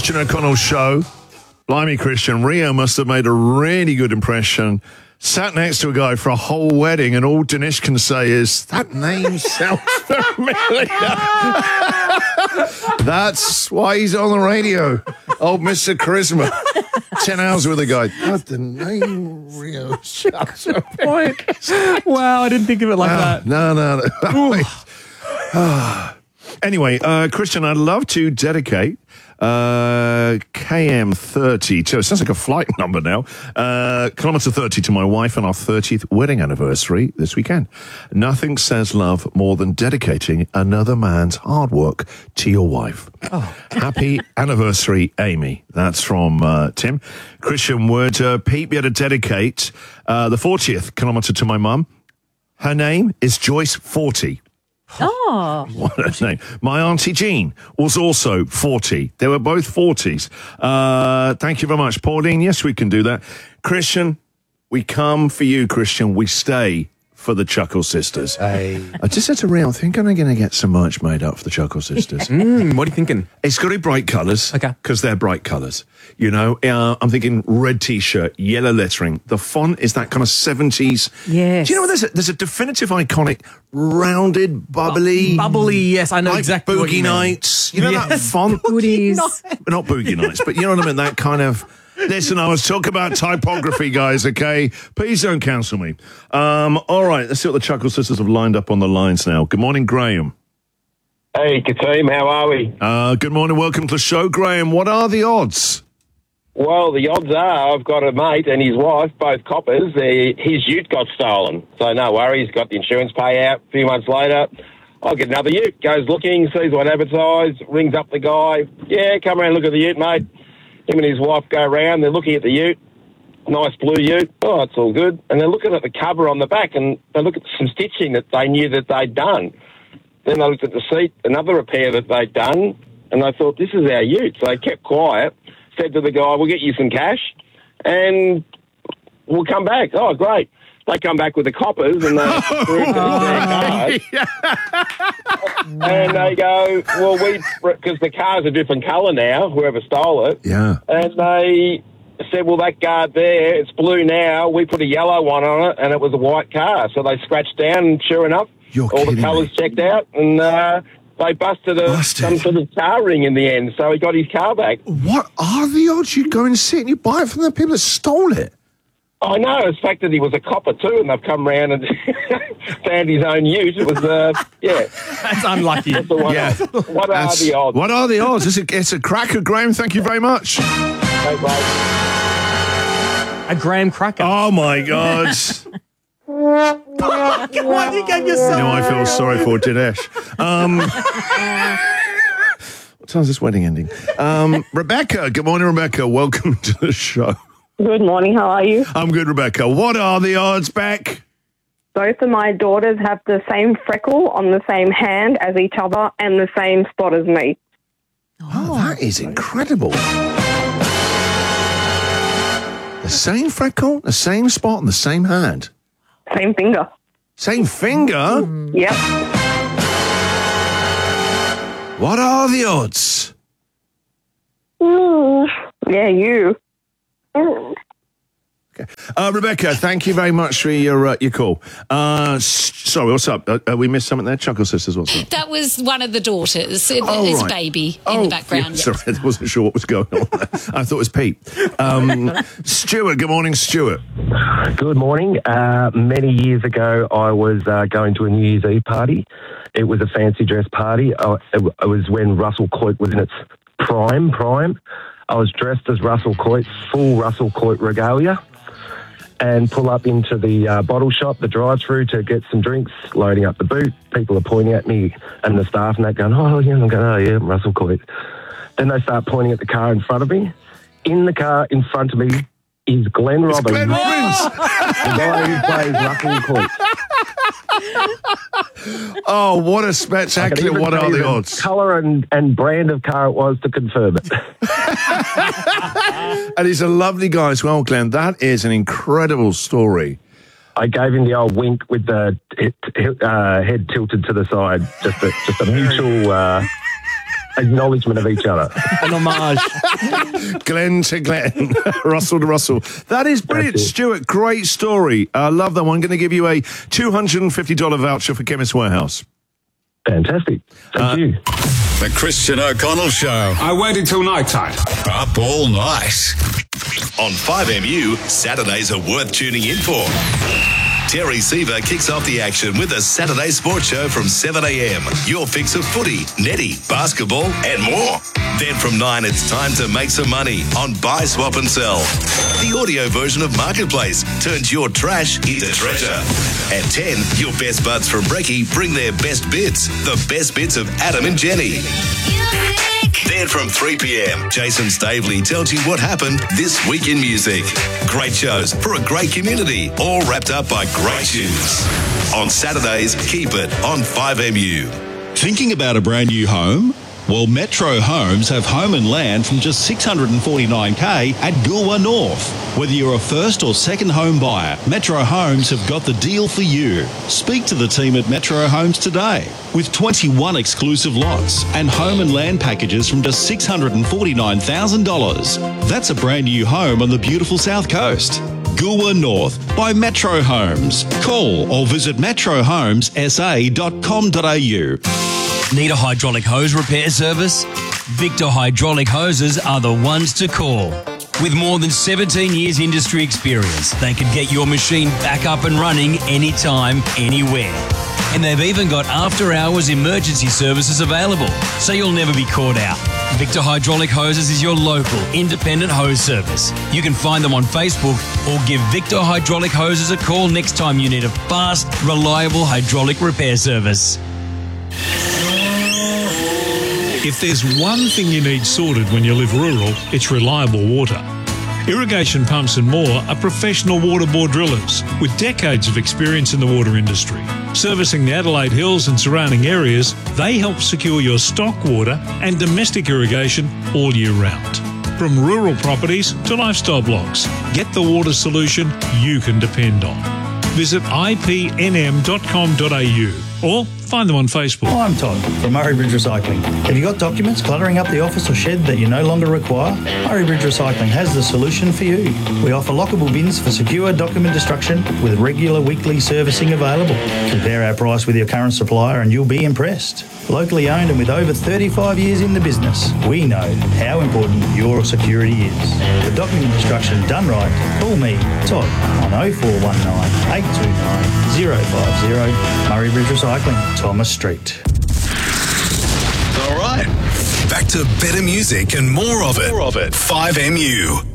Christian O'Connell's show. Blimey, Christian, Rio must have made a really good impression. Sat next to a guy for a whole wedding, and all Dinesh can say is, that name sounds familiar. That's why he's on the radio. Old Mr. Charisma. 10 hours with a guy. God, the name Rio. Wow, I didn't think of it like that. No. Anyway, Christian, I'd love to dedicate KM30 it sounds like a flight number now, kilometre 30 to my wife on our 30th wedding anniversary this weekend. Nothing says love more than dedicating another man's hard work to your wife. Happy anniversary, Amy. That's from Tim. Christian, would Pete be able to dedicate the 40th kilometre to my mum? Her name is Joyce 40. Oh. What a name. My Auntie Jean was also 40. They were both 40s. Thank you very much, Pauline. Yes, we can do that. Christian, we come for you, Christian. We stay for the Chuckle Sisters. Hey. I just said to Ray, I think I'm going to get some merch made up for the Chuckle Sisters. What are you thinking? It's got to be bright colours. Okay. Because they're bright colours. You know, I'm thinking red T-shirt, yellow lettering. The font is that kind of 70s. Yes. Do you know what there's a definitive, iconic, rounded, bubbly... Bubbly, yes, I know like exactly what Boogie you mean. Nights. You know that font? Goodies. Not Boogie Nights, but you know what I mean? That kind of... Listen, I was talking about typography, guys, okay? Please don't cancel me. All right, let's see what the Chuckle Sisters have lined up on the lines now. Good morning, Graham. Hey, Kateem, how are we? Good morning, welcome to the show, Graham. What are the odds? Well, the odds are I've got a mate and his wife, both coppers. His ute got stolen. So no worries, got the insurance payout. A few months later, I'll get another ute. Goes looking, sees what advertised, rings up the guy. Yeah, come around and look at the ute, mate. Him and his wife go around, they're looking at the ute. Nice blue ute. Oh, it's all good. And they're looking at the cover on the back, and they look at some stitching that they knew that they'd done. Then they looked at the seat, another repair that they'd done, and they thought, this is our ute. So they kept quiet, said to the guy, we'll get you some cash, and we'll come back. Oh, great. They come back with the coppers, and they prove that it's their cars. And they go, well, because the car's a different colour now, whoever stole it. Yeah. And they said, well, that guard there, it's blue now. We put a yellow one on it, and it was a white car. So they scratched down, and sure enough, You're all the kidding colours me. checked out, and they busted some sort of car ring in the end. So he got his car back. What are the odds you go and sit and you buy it from the people that stole it? I know. It's the fact that he was a copper too, and they've come round and found his own ute. It was, yeah. That's unlucky. That's the one. Yeah. What are the odds? What are the odds? It's a cracker, Graham. Thank you very much. Thanks, mate. A graham cracker. Oh, my God. Why you gave yourself? No, I feel sorry for Dinesh. What time's this wedding ending? Rebecca. Good morning, Rebecca. Welcome to the show. Good morning, how are you? I'm good, Rebecca. What are the odds, Beck? Both of my daughters have the same freckle on the same hand as each other and the same spot as me. Oh, that is incredible. The same freckle, the same spot, and the same hand. Same finger. Same finger? Yep. What are the odds? Yeah, you. Rebecca, thank you very much for your call. Sorry, what's up? We missed something there? Chuckle Sisters, what's up? That was one of the daughters. There's a baby in the background. Yeah, sorry, I wasn't sure what was going on there. I thought it was Pete. Stuart, good morning, Stuart. Good morning. Many years ago, I was going to a New Year's Eve party. It was a fancy dress party. It was when Russell Coight was in its prime. I was dressed as Russell Coight, full Russell Coight regalia, and pull up into the bottle shop, the drive-through, to get some drinks, loading up the boot. People are pointing at me, and the staff and that going, oh, yeah, I'm going, oh, yeah, Russell Coight. Then they start pointing at the car in front of me. In the car in front of me is Glenn Robbins, Glenn Robbins. the guy who plays Russell Coight. Oh, what a spectacular, what are the odds? Colour and brand of car it was to confirm it. And he's a lovely guy as well, Glenn. That is an incredible story. I gave him the old wink with the head tilted to the side, just a mutual acknowledgement of each other. An homage. Glenn to Glenn, Russell to Russell. That is brilliant, That's it. Stuart. Great story. I love that one. I'm going to give you a $250 voucher for Chemist Warehouse. Fantastic. Thank you. The Christian O'Connell Show. I waited till night time. Up all night. On 5MU, Saturdays are worth tuning in for. Terry Seaver kicks off the action with a Saturday sports show from 7 a.m. Your fix of footy, netty, basketball and more. Then from 9, it's time to make some money on Buy, Swap and Sell. The audio version of Marketplace turns your trash into treasure. At 10, your best buds from Brekkie bring their best bits. The best bits of Adam and Jenny. Then from 3 p.m, Jason Stavely tells you what happened this week in music. Great shows for a great community, all wrapped up by great tunes. On Saturdays, keep it on 5MU. Thinking about a brand new home? Well, Metro Homes have home and land from just $649K at Goolwa North. Whether you're a first or second home buyer, Metro Homes have got the deal for you. Speak to the team at Metro Homes today. With 21 exclusive lots and home and land packages from just $649,000. That's a brand new home on the beautiful South Coast. Goolwa North by Metro Homes. Call or visit metrohomessa.com.au. Need a hydraulic hose repair service? Victor Hydraulic Hoses are the ones to call. With more than 17 years industry experience, they can get your machine back up and running anytime, anywhere. And they've even got after-hours emergency services available, so you'll never be caught out. Victor Hydraulic Hoses is your local independent hose service. You can find them on Facebook or give Victor Hydraulic Hoses a call next time you need a fast, reliable hydraulic repair service. If there's one thing you need sorted when you live rural, it's reliable water. Irrigation Pumps and More are professional water bore drillers with decades of experience in the water industry. Servicing the Adelaide Hills and surrounding areas, they help secure your stock water and domestic irrigation all year round. From rural properties to lifestyle blocks, get the water solution you can depend on. Visit ipnm.com.au or find them on Facebook. Hi, I'm Todd from Murray Bridge Recycling. Have you got documents cluttering up the office or shed that you no longer require? Murray Bridge Recycling has the solution for you. We offer lockable bins for secure document destruction with regular weekly servicing available. Compare our price with your current supplier and you'll be impressed. Locally owned and with over 35 years in the business, we know how important your security is. For document destruction done right, call me, Todd, on 0419 829 050 Murray Bridge Recycling, Thomas Street. All right. Back to better music and more of it. 5MU.